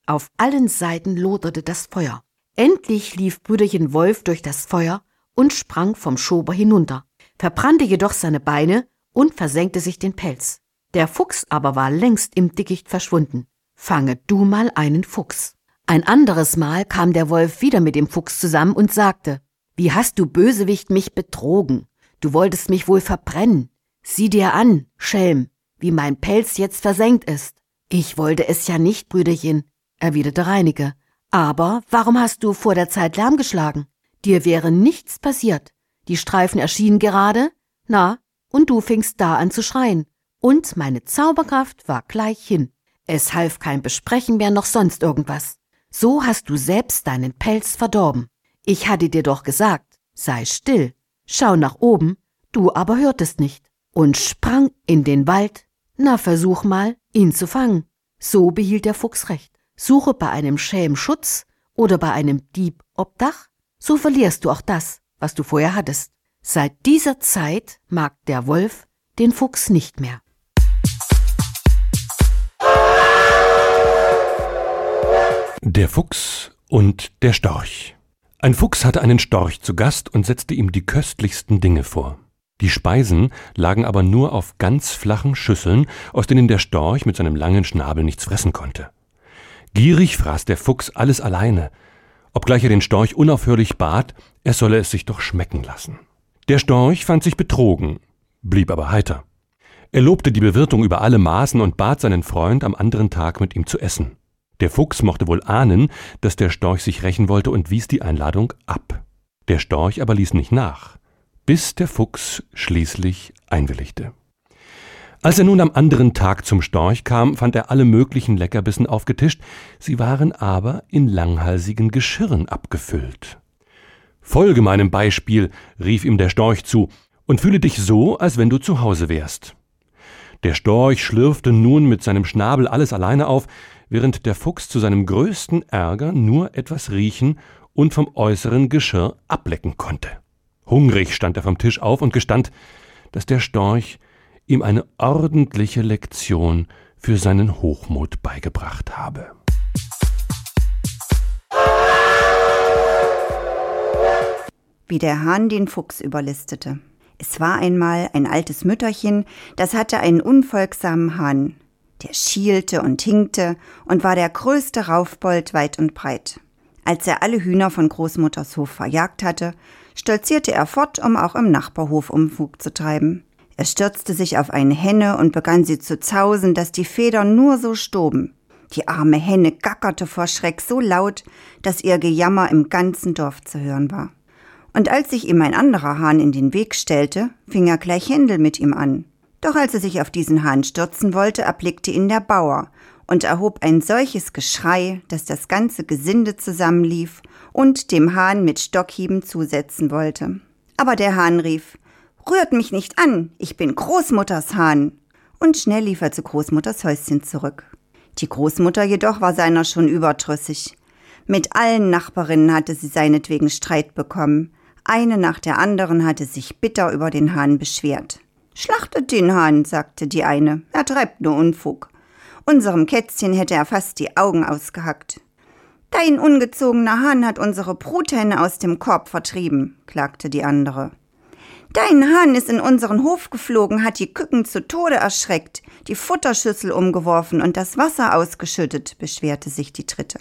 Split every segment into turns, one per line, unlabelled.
Auf allen Seiten loderte das Feuer. Endlich lief Brüderchen Wolf durch das Feuer und sprang vom Schober hinunter, verbrannte jedoch seine Beine und versenkte sich den Pelz. Der Fuchs aber war längst im Dickicht verschwunden. Fange du mal einen Fuchs. Ein anderes Mal kam der Wolf wieder mit dem Fuchs zusammen und sagte: »Wie hast du, Bösewicht, mich betrogen? Du wolltest mich wohl verbrennen. Sieh dir an, Schelm, wie mein Pelz jetzt versenkt ist.« »Ich wollte es ja nicht, Brüderchen«, erwiderte Reineke. »Aber warum hast du vor der Zeit Lärm geschlagen? Dir wäre nichts passiert. Die Streifen erschienen gerade, und du fingst da an zu schreien. Und meine Zauberkraft war gleich hin. Es half kein Besprechen mehr noch sonst irgendwas. So hast du selbst deinen Pelz verdorben. Ich hatte dir doch gesagt, sei still, schau nach oben, du aber hörtest nicht und sprang in den Wald. Na, versuch mal, ihn zu fangen.« So behielt der Fuchs recht. Suche bei einem Schelm Schutz oder bei einem Dieb Obdach, so verlierst du auch das, was du vorher hattest. Seit dieser Zeit mag der Wolf den Fuchs nicht mehr.
Der Fuchs und der Storch. Ein Fuchs hatte einen Storch zu Gast und setzte ihm die köstlichsten Dinge vor. Die Speisen lagen aber nur auf ganz flachen Schüsseln, aus denen der Storch mit seinem langen Schnabel nichts fressen konnte. Gierig fraß der Fuchs alles alleine, obgleich er den Storch unaufhörlich bat, er solle es sich doch schmecken lassen. Der Storch fand sich betrogen, blieb aber heiter. Er lobte die Bewirtung über alle Maßen und bat seinen Freund, am anderen Tag mit ihm zu essen. Der Fuchs mochte wohl ahnen, dass der Storch sich rächen wollte und wies die Einladung ab. Der Storch aber ließ nicht nach, bis der Fuchs schließlich einwilligte. Als er nun am anderen Tag zum Storch kam, fand er alle möglichen Leckerbissen aufgetischt, sie waren aber in langhalsigen Geschirren abgefüllt. »Folge meinem Beispiel«, rief ihm der Storch zu, »und fühle dich so, als wenn du zu Hause wärst.« Der Storch schlürfte nun mit seinem Schnabel alles alleine auf, während der Fuchs zu seinem größten Ärger nur etwas riechen und vom äußeren Geschirr ablecken konnte. Hungrig stand er vom Tisch auf und gestand, dass der Storch ihm eine ordentliche Lektion für seinen Hochmut beigebracht habe.
Wie der Hahn den Fuchs überlistete. Es war einmal ein altes Mütterchen, das hatte einen unfolgsamen Hahn. Der schielte und hinkte und war der größte Raufbold weit und breit. Als er alle Hühner von Großmutters Hof verjagt hatte, stolzierte er fort, um auch im Nachbarhof Unfug zu treiben. Er stürzte sich auf eine Henne und begann sie zu zausen, dass die Federn nur so stoben. Die arme Henne gackerte vor Schreck so laut, dass ihr Gejammer im ganzen Dorf zu hören war. Und als sich ihm ein anderer Hahn in den Weg stellte, fing er gleich Händel mit ihm an. Doch als er sich auf diesen Hahn stürzen wollte, erblickte ihn der Bauer und erhob ein solches Geschrei, dass das ganze Gesinde zusammenlief und dem Hahn mit Stockhieben zusetzen wollte. Aber der Hahn rief: »Rührt mich nicht an, ich bin Großmutters Hahn!« Und schnell lief er zu Großmutters Häuschen zurück. Die Großmutter jedoch war seiner schon überdrüssig. Mit allen Nachbarinnen hatte sie seinetwegen Streit bekommen. Eine nach der anderen hatte sich bitter über den Hahn beschwert. »Schlachtet den Hahn«, sagte die eine, »er treibt nur Unfug. Unserem Kätzchen hätte er fast die Augen ausgehackt.« »Dein ungezogener Hahn hat unsere Bruthenne aus dem Korb vertrieben«, klagte die andere. »Dein Hahn ist in unseren Hof geflogen, hat die Küken zu Tode erschreckt, die Futterschüssel umgeworfen und das Wasser ausgeschüttet«, beschwerte sich die dritte.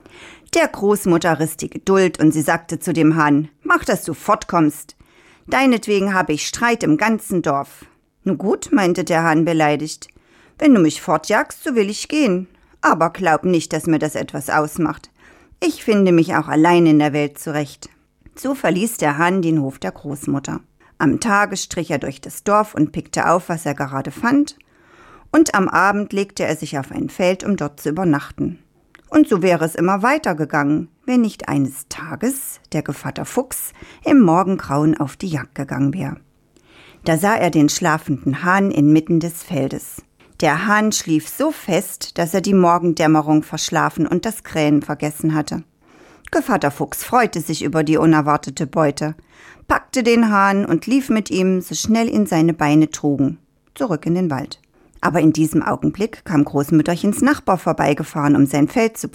Der Großmutter riss die Geduld und sie sagte zu dem Hahn: »Mach, dass du fortkommst. Deinetwegen habe ich Streit im ganzen Dorf.« »Nu gut«, meinte der Hahn beleidigt, »wenn du mich fortjagst, so will ich gehen. Aber glaub nicht, dass mir das etwas ausmacht. Ich finde mich auch allein in der Welt zurecht.« So verließ der Hahn den Hof der Großmutter. Am Tage strich er durch das Dorf und pickte auf, was er gerade fand, und am Abend legte er sich auf ein Feld, um dort zu übernachten. Und so wäre es immer weitergegangen, wenn nicht eines Tages der Gevatter Fuchs im Morgengrauen auf die Jagd gegangen wäre. Da sah er den schlafenden Hahn inmitten des Feldes. Der Hahn schlief so fest, dass er die Morgendämmerung verschlafen und das Krähen vergessen hatte. Gevatter Fuchs freute sich über die unerwartete Beute, packte den Hahn und lief mit ihm, so schnell ihn seine Beine trugen, zurück in den Wald. Aber in diesem Augenblick kam Großmütterchens Nachbar vorbeigefahren, um sein Feld zu